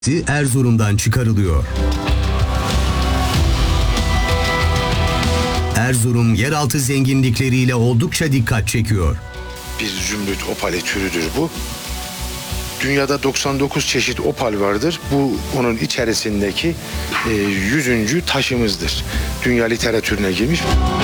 Erzurum'dan çıkarılıyor. Erzurum yeraltı zenginlikleriyle oldukça dikkat çekiyor. Bir zümrüt opali türüdür bu. Dünyada 99 çeşit opal vardır. Bu onun içerisindeki 100. taşımızdır. Dünya literatürüne girmiş.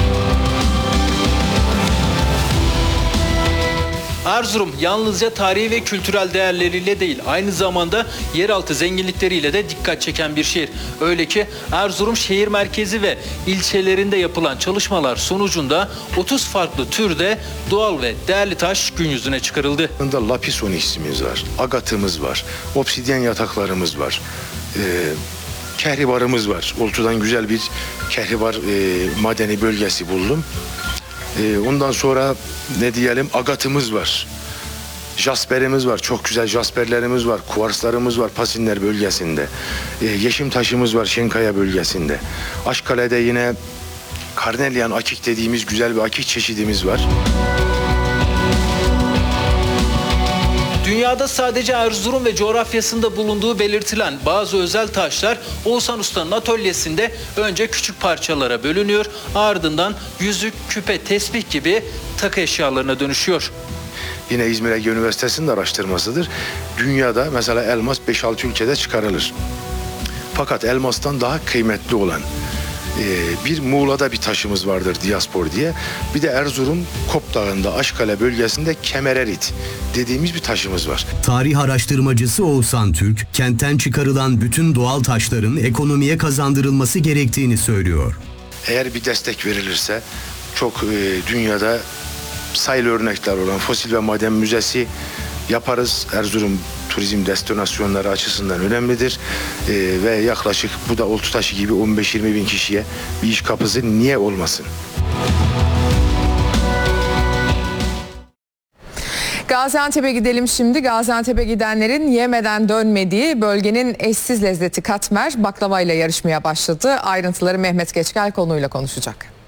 Erzurum yalnızca tarihi ve kültürel değerleriyle değil, aynı zamanda yeraltı zenginlikleriyle de dikkat çeken bir şehir. Öyle ki Erzurum şehir merkezi ve ilçelerinde yapılan çalışmalar sonucunda 30 farklı türde doğal ve değerli taş gün yüzüne çıkarıldı. Bunda lapis onyx'imiz var, agatımız var, obsidyen yataklarımız var, kehribarımız var. Oltu'dan güzel bir kehribar madeni bölgesi buldum. Ondan sonra ne diyelim, agatımız var. Jasperimiz var. Çok güzel jasperlerimiz var. Kuvarslarımız var Pasinler bölgesinde. Yeşim taşımız var Şenkaya bölgesinde. Aşkale'de yine Karnelian akik dediğimiz güzel bir akik çeşidimiz var. Dünyada sadece Erzurum ve coğrafyasında bulunduğu belirtilen bazı özel taşlar Oğuzhan Usta'nın atölyesinde önce küçük parçalara bölünüyor, ardından yüzük, küpe, tesbih gibi takı eşyalarına dönüşüyor. Yine İzmir Ege Üniversitesi'nin araştırmasıdır. Dünyada mesela elmas 5-6 ülkede çıkarılır. Fakat elmastan daha kıymetli olan bir Muğla'da bir taşımız vardır, diaspor diye. Bir de Erzurum Kop Dağı'nda Aşkale bölgesinde kemererit dediğimiz bir taşımız var. Tarih araştırmacısı Oğuzhan Türk, kentten çıkarılan bütün doğal taşların ekonomiye kazandırılması gerektiğini söylüyor. Eğer bir destek verilirse çok dünyada sayılı örnekler olan fosil ve maden müzesi yaparız. Erzurum turizm destinasyonları açısından önemlidir. Ve yaklaşık bu da oltu taşı gibi 15-20 bin kişiye bir iş kapısı niye olmasın? Gaziantep'e gidelim şimdi. Gaziantep'e gidenlerin yemeden dönmediği bölgenin eşsiz lezzeti katmer baklavayla yarışmaya başladı. Ayrıntıları Mehmet Geçkel konuyla konuşacak.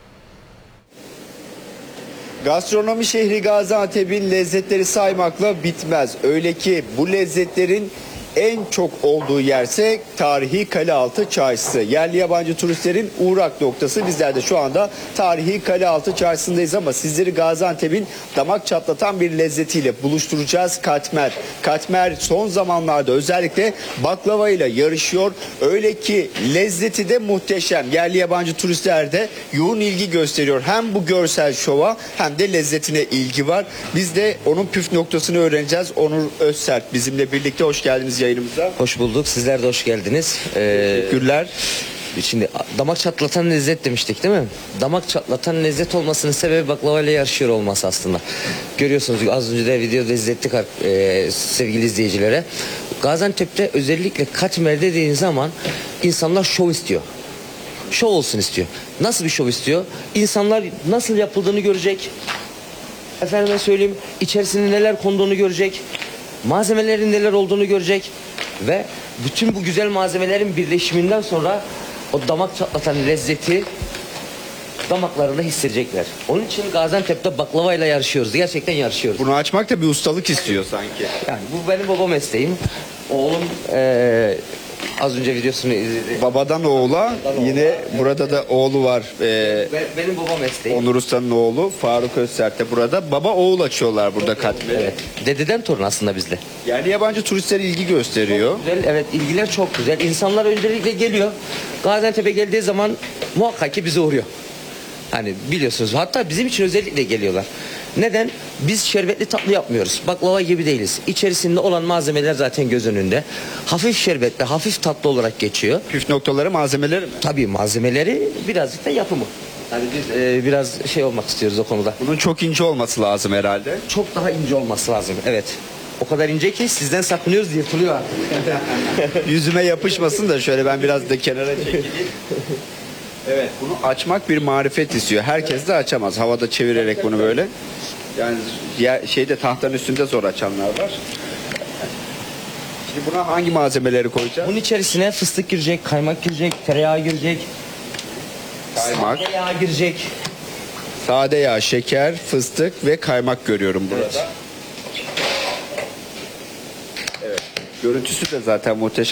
Gastronomi şehri Gaziantep'in lezzetleri saymakla bitmez. Öyle ki bu lezzetlerin en çok olduğu yerse tarihi Kalealtı Çarşısı. Yerli yabancı turistlerin uğrak noktası. Bizler de şu anda tarihi Kalealtı Çarşısı'ndayız ama sizleri Gaziantep'in damak çatlatan bir lezzetiyle buluşturacağız. Katmer. Katmer son zamanlarda özellikle baklava ile yarışıyor. Öyle ki lezzeti de muhteşem. Yerli yabancı turistler de yoğun ilgi gösteriyor. Hem bu görsel şova hem de lezzetine ilgi var. Biz de onun püf noktasını öğreneceğiz. Onur Özsert bizimle birlikte. Hoş geldiniz yayınımıza. Hoş bulduk. Sizler de hoş geldiniz. Teşekkürler. Şimdi damak çatlatan lezzet demiştik değil mi? Damak çatlatan lezzet olmasının sebebi baklavayla yarışıyor olması aslında. Görüyorsunuz az önce de videoda izlettik sevgili izleyicilere. Gaziantep'te özellikle katmer dediğiniz zaman insanlar şov istiyor. Şov olsun istiyor. Nasıl bir şov istiyor? İnsanlar nasıl yapıldığını görecek. Efendime söyleyeyim, içerisinde neler konduğunu görecek. Malzemelerin neler olduğunu görecek ve bütün bu güzel malzemelerin birleşiminden sonra o damak çatlatan lezzeti damaklarında hissedecekler. Onun için Gaziantep'te baklavayla yarışıyoruz. Gerçekten yarışıyoruz. Bunu açmak da bir ustalık istiyor sanki. Yani bu benim baba mesleğim. Oğlum az önce videosunu izledi. Babadan oğula yine burada da oğlu var. Benim baba mesleğim. Onur Usta'nın oğlu Faruk Özsert de burada. Baba oğul açıyorlar burada katmeri. Evet. Dededen torun aslında bizde. Yani yabancı turistler ilgi gösteriyor. Güzel, evet, ilgiler çok güzel. İnsanlar öncelikle geliyor. Gaziantep'e geldiği zaman muhakkak ki bize uğruyor. Hani biliyorsunuz, hatta bizim için özellikle geliyorlar. Neden? Biz şerbetli tatlı yapmıyoruz. Baklava gibi değiliz. İçerisinde olan malzemeler zaten göz önünde. Hafif şerbetli, hafif tatlı olarak geçiyor. Püf noktaları malzemeleri mi? Tabii malzemeleri birazcık da yapımı. Yani biz biraz şey olmak istiyoruz o konuda. Bunun çok ince olması lazım herhalde. Çok daha ince olması lazım. Evet. O kadar ince ki sizden sakınıyoruz, yırtılıyor artık. Yüzüme yapışmasın da şöyle ben biraz da kenara çekeyim. Evet, bunu açmak bir marifet istiyor. Herkes de açamaz. Havada çevirerek bunu böyle. Yani şeyde tahtanın üstünde zor açanlar var. Şimdi buna hangi malzemeleri koyacağız? Bunun içerisine fıstık girecek, kaymak girecek, tereyağı girecek. Kaymak, Tereyağı girecek. sade yağ, şeker, fıstık ve kaymak görüyorum burada. Evet. Evet. Görüntüsü de zaten muhteşem.